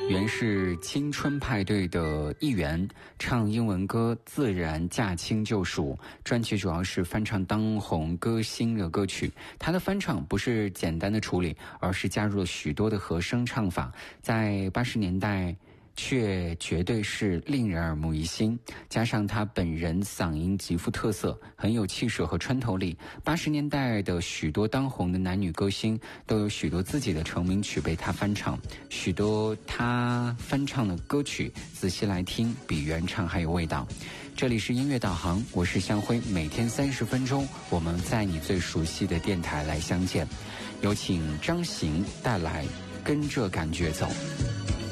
原是青春派对的一员，唱英文歌自然驾轻就熟。专辑主要是翻唱当红歌星的歌曲，他的翻唱不是简单的处理，而是加入了许多的和声唱法，在80年代却绝对是令人耳目一新，加上他本人嗓音极富特色，很有气势和穿透力。80年代的许多当红的男女歌星都有许多自己的成名曲被他翻唱，许多他翻唱的歌曲仔细来听比原唱还有味道。这里是音乐导航，我是向辉，每天30分钟，我们在你最熟悉的电台来相见。有请张行带来跟着感觉走。